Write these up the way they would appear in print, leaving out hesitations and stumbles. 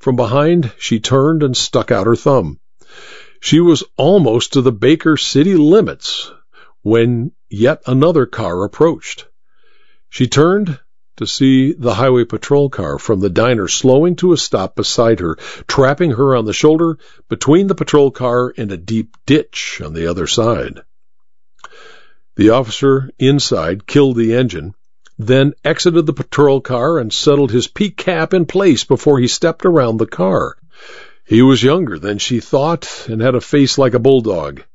From behind, she turned and stuck out her thumb. She was almost to the Baker city limits when yet another car approached. She turned to see the highway patrol car from the diner slowing to a stop beside her, trapping her on the shoulder between the patrol car and a deep ditch on the other side. The officer inside killed the engine, then exited the patrol car and settled his peak cap in place before he stepped around the car. He was younger than she thought and had a face like a bulldog.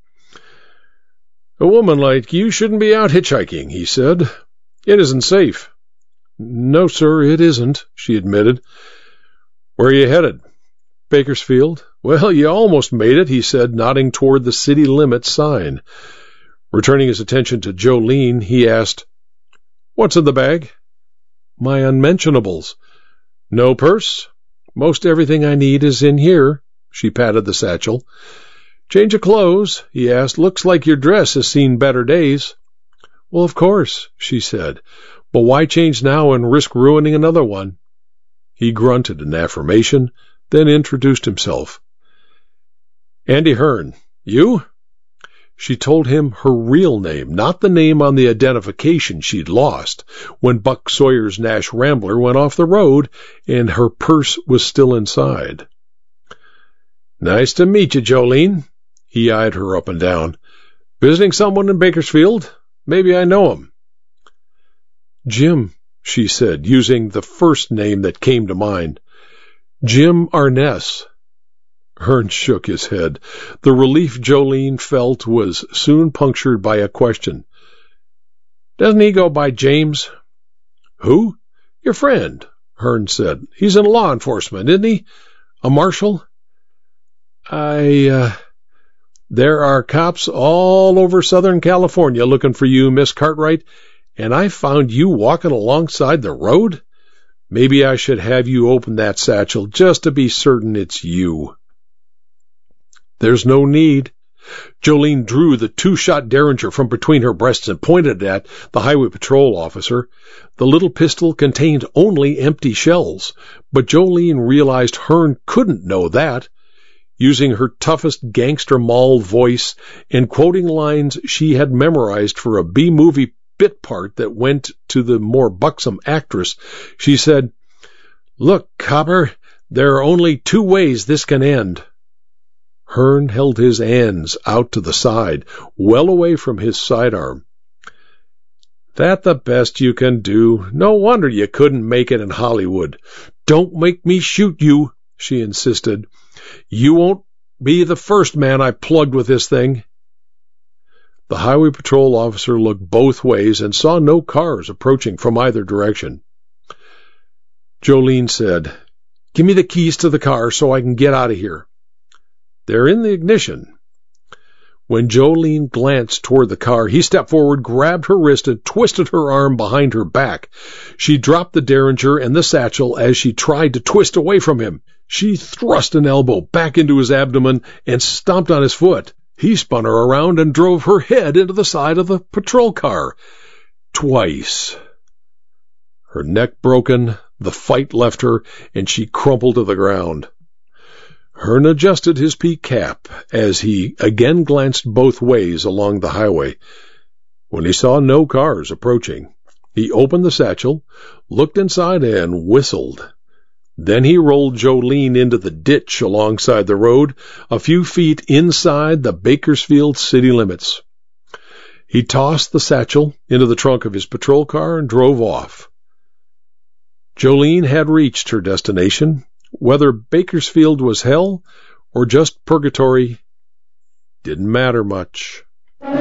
"A woman like you shouldn't be out hitchhiking," he said. "It isn't safe." "No, sir, it isn't," she admitted. "Where are you headed?" "Bakersfield." "Well, you almost made it," he said, nodding toward the city limits sign. Returning his attention to Jolene, he asked, "What's in the bag?" "My unmentionables." "No purse?" "Most everything I need is in here." She patted the satchel. "Change of clothes?" he asked. "Looks like your dress has seen better days." "Well, of course," she said. "But why change now and risk ruining another one?" He grunted an affirmation, then introduced himself. "Andy Hearn. You?" She told him her real name, not the name on the identification she'd lost when Buck Sawyer's Nash Rambler went off the road and her purse was still inside. "Nice to meet you, Jolene." He eyed her up and down. "Visiting someone in Bakersfield? Maybe I know him." "Jim," she said, using the first name that came to mind. "Jim Arness." Hearn shook his head. The relief Jolene felt was soon punctured by a question. "Doesn't he go by James?" "Who?" "Your friend," Hearn said. "He's in law enforcement, isn't he? A marshal?" There are cops all over Southern California looking for you, Miss Cartwright, and I found you walking alongside the road? Maybe I should have you open that satchel just to be certain it's you." "There's no need." Jolene drew the two-shot Derringer from between her breasts and pointed at the highway patrol officer. The little pistol contained only empty shells, but Jolene realized Hearn couldn't know that. Using her toughest gangster moll voice and quoting lines she had memorized for a B-movie bit part that went to the more buxom actress, she said, "Look, copper, there are only two ways this can end." Hearn held his hands out to the side, well away from his sidearm. "That the best you can do? No wonder you couldn't make it in Hollywood." "Don't make me shoot you," she insisted. "You won't be the first man I plugged with this thing." The highway patrol officer looked both ways and saw no cars approaching from either direction. Jolene said, "Give me the keys to the car so I can get out of here." "They're in the ignition." When Jolene glanced toward the car, he stepped forward, grabbed her wrist, and twisted her arm behind her back. She dropped the Derringer and the satchel as she tried to twist away from him. She thrust an elbow back into his abdomen and stomped on his foot. He spun her around and drove her head into the side of the patrol car. Twice. Her neck broken, the fight left her, and she crumpled to the ground. Hearn adjusted his peak cap as he again glanced both ways along the highway. When he saw no cars approaching, he opened the satchel, looked inside, and whistled. Then he rolled Jolene into the ditch alongside the road, a few feet inside the Bakersfield city limits. He tossed the satchel into the trunk of his patrol car and drove off. Jolene had reached her destination. Whether Bakersfield was hell or just purgatory didn't matter much.